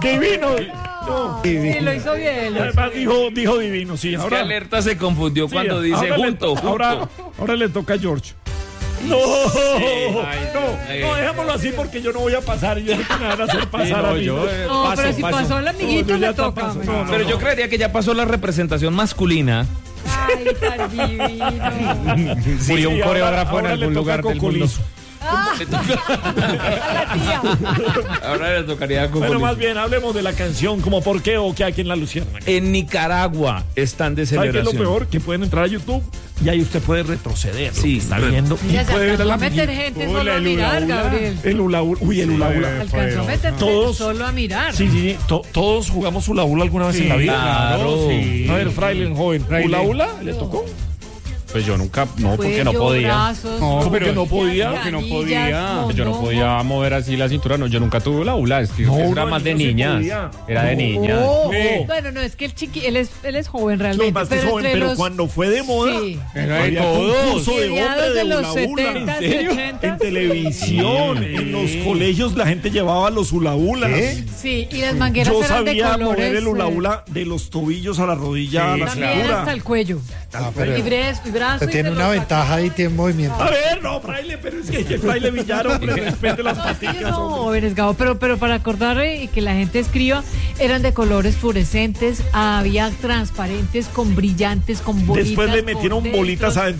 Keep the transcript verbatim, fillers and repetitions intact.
Divino. No. Sí, lo hizo bien. Además dijo, dijo divino, sí. Es Ahora, que Alerta se confundió sí, cuando dice ahora junto, le, junto. Ahora, ahora le toca a George. No, Ay, no, no, dejémoslo así porque yo no voy a pasar. Y es que me van a hacer pasar Sí, no, a mí. yo, eh, No, paso, pero si paso. pasó el amiguito, No, yo ya le toca. paso. hombre. No, no, Pero no. yo creería que ya pasó la representación masculina. Ay, tan divino. Murió un Sí, coreógrafo ahora- en ahora le algún toca lugar del mundo. Cocolizo. Le toca- A la tía. Ahora le tocaría con Bueno, más bien, hablemos de la canción, como por qué o qué a quién la lucieron. En Nicaragua están de ¿Sabe qué es lo celebración. peor? Que pueden entrar a YouTube y ahí usted puede retroceder. lo Sí, que está re- viendo. Y Mira, se puede ver alcanzó a a la meter amiguita. gente Uy, solo la a mirar, Lula, Gabriel. El hula hula. Uy, el hula hula. Alcanzó a meter gente Todos- solo a mirar. Sí, sí, sí. To- todos jugamos hula hula alguna vez Sí, en la vida. claro. sí. A ver, Fraile, joven. Fraile. ¿Hula hula le tocó? Pues yo nunca, no, porque no Cuello, podía. brazos, No, ¿Cómo pero que no podía? que no canillas, podía. mondongo. Yo no podía mover así la cintura. No, yo nunca tuve la hula. Es que No, eso era no, más de yo sí niñas. podía. Era de No. niñas. Oh, Sí. Bueno, no, es que el chiqui, él es, él es joven Lo realmente. que pasa es que es joven, entre pero los cuando fue de moda, Sí. Era de había todos. concurso de mediados hombre de de los hula hula. setentas, ¿En serio? ochentas. En televisión, en los colegios la gente llevaba los hula hulas. Sí, y las mangueras Yo eran de sabía colores. mover el hula eh, hula de los tobillos a la rodilla a la También cintura. hasta el cuello. Ah, pero Y brazo, y brazo. usted y tiene se una lo ventaja sacaba. ahí, tiene movimiento. A ver, no, Fraile, pero es que el Fraile Villar, hombre, respete las No, es que ellos paticas, son hombre. jóvenes, Gabo, pero, pero para acordar eh, y que la gente escriba, eran de colores fluorescentes, había transparentes, con brillantes, con bolitas. Después le por metieron dentro. bolitas adentro.